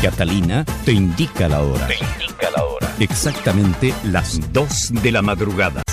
Catalina te indica la hora. Exactamente las 2 de la madrugada.